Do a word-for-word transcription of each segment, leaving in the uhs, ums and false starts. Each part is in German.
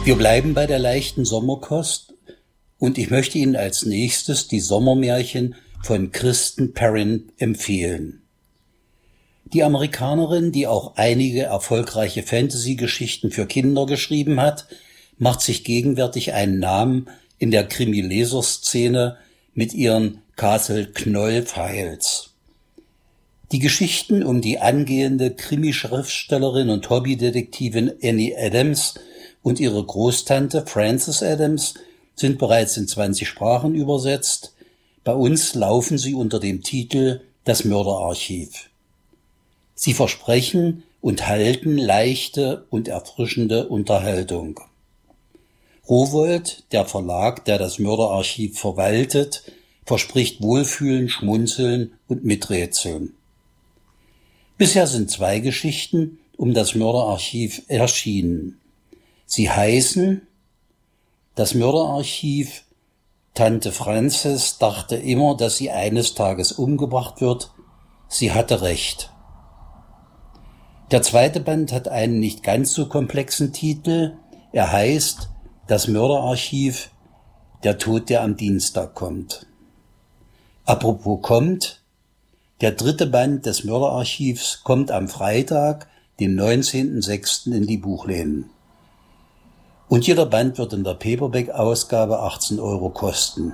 Wir bleiben bei der leichten Sommerkost und ich möchte Ihnen als nächstes die Sommermärchen von Kristen Perrin empfehlen. Die Amerikanerin, die auch einige erfolgreiche Fantasy-Geschichten für Kinder geschrieben hat, macht sich gegenwärtig einen Namen in der Krimi-Leserszene mit ihren Castle Knoll Files. Die Geschichten um die angehende Krimi-Schriftstellerin und Hobbydetektivin Annie Adams und ihre Großtante Frances Adams sind bereits in zwanzig Sprachen übersetzt. Bei uns laufen sie unter dem Titel Das Mörderarchiv. Sie versprechen und halten leichte und erfrischende Unterhaltung. Rowohlt, der Verlag, der das Mörderarchiv verwaltet, verspricht Wohlfühlen, Schmunzeln und Miträtseln. Bisher sind zwei Geschichten um das Mörderarchiv erschienen. Sie heißen Das Mörderarchiv. Tante Frances dachte immer, dass sie eines Tages umgebracht wird. Sie hatte recht. Der zweite Band hat einen nicht ganz so komplexen Titel. Er heißt Das Mörderarchiv. Der Tod, der am Dienstag kommt. Apropos kommt, der dritte Band des Mörderarchivs kommt am Freitag, den neunzehnten sechsten in die Buchläden. Und jeder Band wird in der Paperback-Ausgabe achtzehn Euro kosten.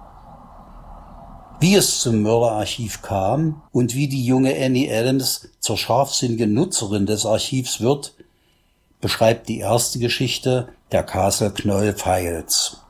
Wie es zum Mörderarchiv kam und wie die junge Annie Adams zur scharfsinnigen Nutzerin des Archivs wird, beschreibt die erste Geschichte der Castle Knoll Files.